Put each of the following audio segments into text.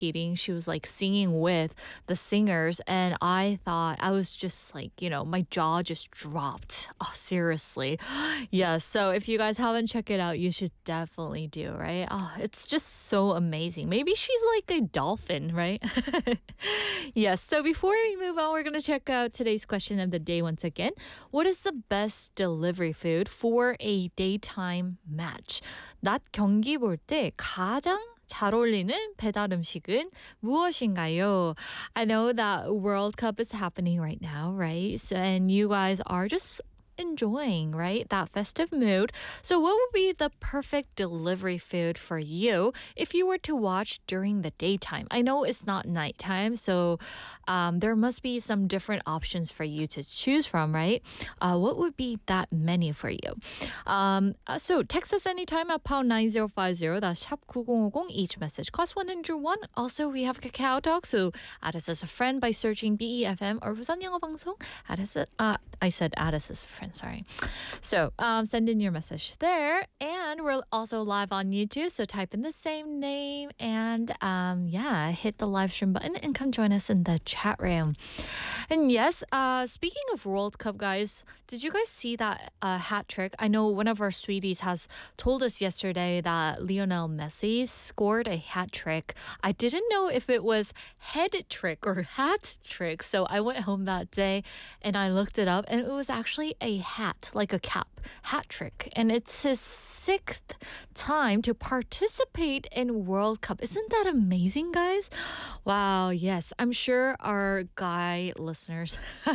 eating, she was like singing with the singers, and I thought I was just like, my jaw just dropped. Oh, seriously. Yeah, so if you guys haven't checked it out, you should definitely do, right? Oh, it's just so amazing. Maybe she's like a dolphin, right? Yes, so before we move on, we're going to check out today's question of the day once again. What is the best delivery food for a daytime match? 낮 경기 볼 때 가장 잘 어울리는 배달 음식은 무엇인가요? I know that World Cup is happening right now, right? So, and you guys are just enjoying, right? That festive mood. So what would be the perfect delivery food for you if you were to watch during the daytime? I know it's not nighttime, so there must be some different options for you to choose from, right? What would be that menu for you? So text us anytime at pound 9050. That's 샵 9050. Each message costs 101. Also, we have Kakao Talk, so add us as a friend by searching BEFM or 부산 영어 방송. I said add us as a friend, sorry. So send in your message there. And we're also live on YouTube, so type in the same name and hit the live stream button and come join us in the chat room. And yes, speaking of World Cup, guys, did you guys see that hat trick? I know one of our sweeties has told us yesterday that Lionel Messi scored a hat trick. I didn't know if it was head trick or hat trick, so I went home that day and I looked it up, and it was actually a hat, like a cap, hat trick. And it's his sixth time to participate in World Cup. Isn't that amazing, guys? Wow, yes. I'm sure our guy listeners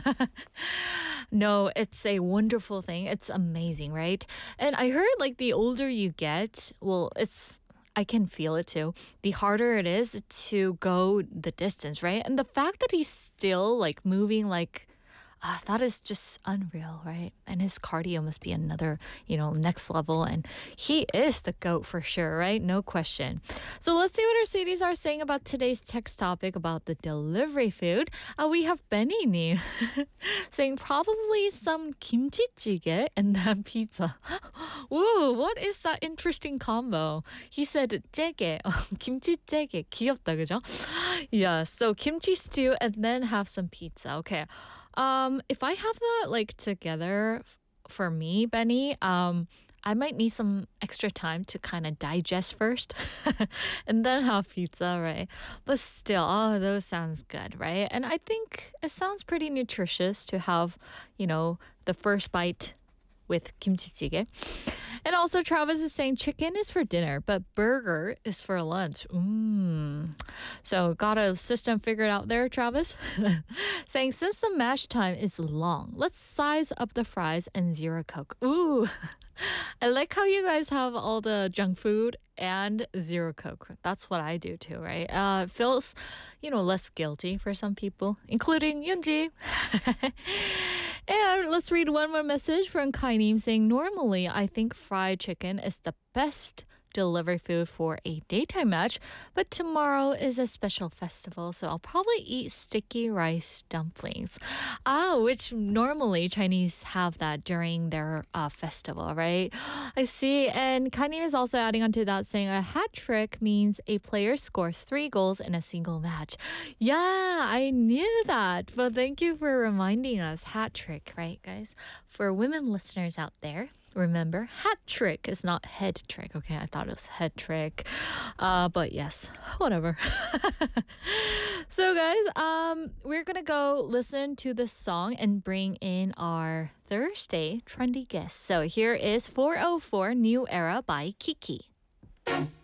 know it's a wonderful thing. It's amazing, right? And I heard like the older you get, I can feel it too. The harder it is to go the distance, right? And the fact that he's still like moving like that is just unreal, right? And his cardio must be another, next level. And he is the GOAT for sure, right? No question. So let's see what our cities are saying about today's text topic about the delivery food. We have Benny Ni saying probably some kimchi jjigae and then pizza. Ooh, what is that interesting combo? He said 찌개, kimchi 찌개. 귀엽다, 그죠? Yeah, so kimchi stew and then have some pizza. Okay. If I have that like together for me, Benny, I might need some extra time to kind of digest first and then have pizza, right? But still, those sounds good, right? And I think it sounds pretty nutritious to have, the first bite with kimchi jjigae. And also, Travis is saying chicken is for dinner, but burger is for lunch. So got a system figured out there, Travis? Saying since the mash time is long, let's size up the fries and zero Coke. Ooh, I like how you guys have all the junk food and zero Coke. That's what I do too, right? It feels, less guilty for some people, including Yunji. And let's read one more message from Kainim saying, normally I think fried chicken is the best delivery food for a daytime match, but tomorrow is a special festival, so I'll probably eat sticky rice dumplings. Which normally Chinese have that during their festival, right? I see. And Kainim is also adding on to that saying a hat trick means a player scores 3 goals in a single match. Yeah, I knew that, but thank you for reminding us. Hat trick, right, guys? For women listeners out there, remember, hat trick is not head trick. Okay, I thought it was head trick. But yes, whatever. So guys, we're gonna go listen to this song and bring in our Thursday trendy guest. So here is 404 New Era by Kiki.